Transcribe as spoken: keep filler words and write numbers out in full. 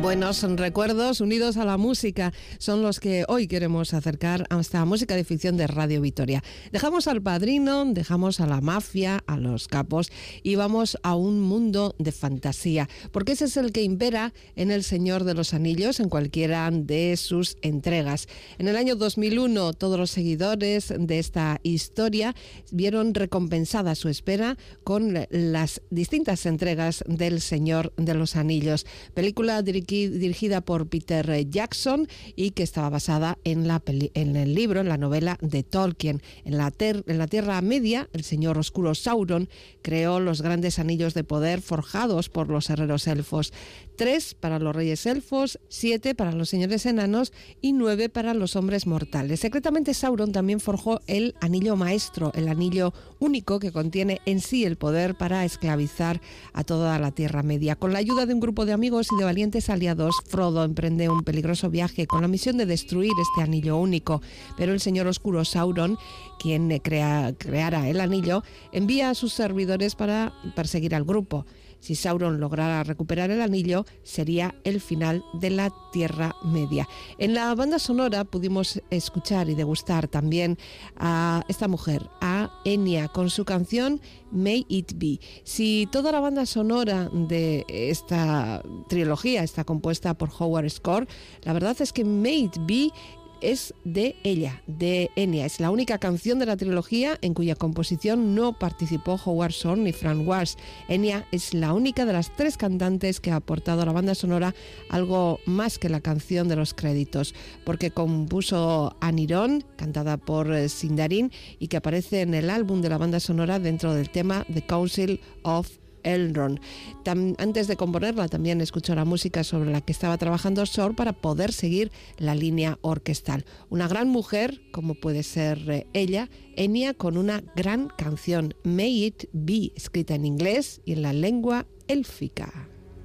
Buenos recuerdos unidos a la música son los que hoy queremos acercar a esta música de ficción de Radio Vitoria. Dejamos al Padrino, dejamos a la mafia, a los capos y vamos a un mundo de fantasía, porque ese es el que impera en El Señor de los Anillos en cualquiera de sus entregas. En el año dos mil uno, todos los seguidores de esta historia vieron recompensada su espera con las distintas entregas del Señor de los Anillos, película dirigida por Peter Jackson y que estaba basada en, la peli- en el libro, en la novela de Tolkien. En la, ter- en la Tierra Media, el señor oscuro Sauron creó los grandes anillos de poder forjados por los herreros elfos. Tres para los reyes elfos, siete para los señores enanos y nueve para los hombres mortales. Secretamente, Sauron también forjó el anillo maestro, el anillo único que contiene en sí el poder para esclavizar a toda la Tierra Media. Con la ayuda de un grupo de amigos y de valientes aliados, Frodo emprende un peligroso viaje con la misión de destruir este anillo único. Pero el señor oscuro Sauron, quien crea, creara el anillo, envía a sus servidores para perseguir al grupo. Si Sauron lograra recuperar el anillo, sería el final de la Tierra Media. En la banda sonora pudimos escuchar y degustar también a esta mujer, a Enya, con su canción May It Be. Si toda la banda sonora de esta trilogía está compuesta por Howard Shore, la verdad es que May It Be es de ella, de Enya. Es la única canción de la trilogía en cuya composición no participó Howard Shore ni Frank Wells. Enya es la única de las tres cantantes que ha aportado a la banda sonora algo más que la canción de los créditos, porque compuso Aniron, cantada por Sindarin, y que aparece en el álbum de la banda sonora dentro del tema The Council of Elrond. Tam, antes de componerla también escuchó la música sobre la que estaba trabajando Shore para poder seguir la línea orquestal. Una gran mujer, como puede ser eh, ella, Enya, con una gran canción, May It Be, escrita en inglés y en la lengua élfica.